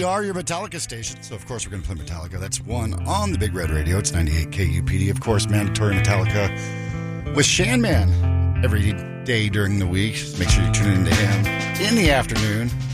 are your Metallica station, so of course we're going to play Metallica. That's one on the Big Red Radio. It's 98 KUPD. Of course, mandatory Metallica with Shan Man every day during the week. Make sure you tune into him in the afternoon.